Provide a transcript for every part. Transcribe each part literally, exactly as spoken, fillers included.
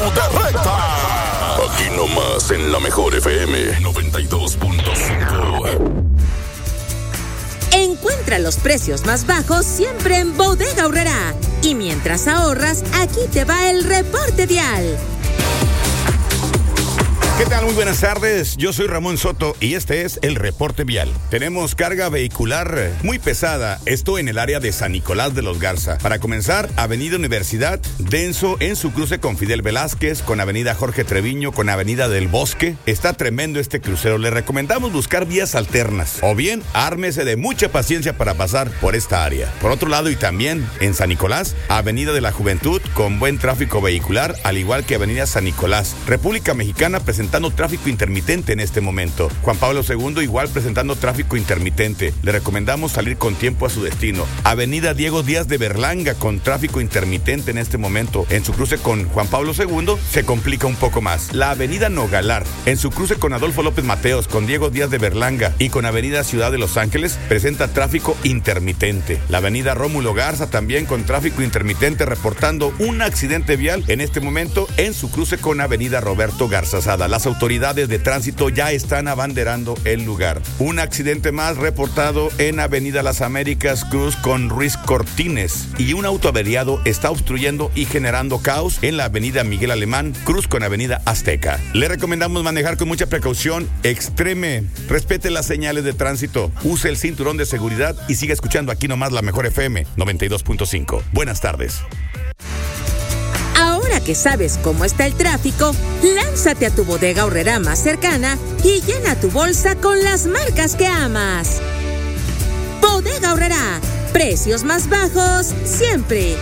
de recta. Aquí nomás en la mejor F M noventa y dos punto cinco. Encuentra los precios más bajos siempre en Bodega Aurrerá. Y mientras ahorras, aquí te va el reporte vial. ¿Qué tal? Muy buenas tardes, yo soy Ramón Soto y este es el reporte vial. Tenemos carga vehicular muy pesada, esto en el área de San Nicolás de los Garza. Para comenzar, Avenida Universidad, denso en su cruce con Fidel Velázquez, con Avenida Jorge Treviño, con Avenida del Bosque. Está tremendo este crucero, le recomendamos buscar vías alternas, o bien, ármese de mucha paciencia para pasar por esta área. Por otro lado, y también en San Nicolás, Avenida de la Juventud, con buen tráfico vehicular, al igual que Avenida San Nicolás. República Mexicana presenta presentando tráfico intermitente en este momento. Juan Pablo segundo igual presentando tráfico intermitente. Le recomendamos salir con tiempo a su destino. Avenida Diego Díaz de Berlanga con tráfico intermitente en este momento. En su cruce con Juan Pablo segundo se complica un poco más. La Avenida Nogalar, en su cruce con Adolfo López Mateos, con Diego Díaz de Berlanga y con Avenida Ciudad de Los Ángeles, presenta tráfico intermitente. La Avenida Rómulo Garza también con tráfico intermitente, reportando un accidente vial en este momento en su cruce con Avenida Roberto Garza Sada. Las autoridades de tránsito ya están abanderando el lugar. Un accidente más reportado en Avenida Las Américas, cruz con Ruiz Cortines, y un auto averiado está obstruyendo y generando caos en la Avenida Miguel Alemán, cruz con Avenida Azteca. Le recomendamos manejar con mucha precaución, extreme, respete las señales de tránsito, use el cinturón de seguridad y siga escuchando aquí nomás la mejor F M noventa y dos punto cinco. Buenas tardes. Ahora que sabes cómo está el tráfico, lánzate a tu Bodega Aurrerá más cercana y llena tu bolsa con las marcas que amas. Bodega Aurrerá, precios más bajos siempre.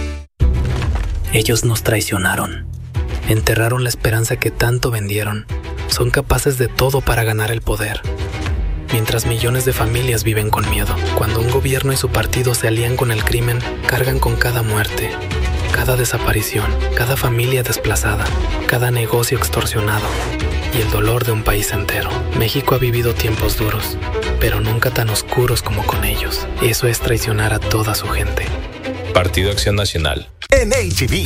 Ellos nos traicionaron, enterraron la esperanza que tanto vendieron. Son capaces de todo para ganar el poder, mientras millones de familias viven con miedo. Cuando un gobierno y su partido se alían con el crimen, cargan con cada muerte, cada desaparición, cada familia desplazada, cada negocio extorsionado y el dolor de un país entero. México ha vivido tiempos duros, pero nunca tan oscuros como con ellos. Eso es traicionar a toda su gente. Partido Acción Nacional. En H E B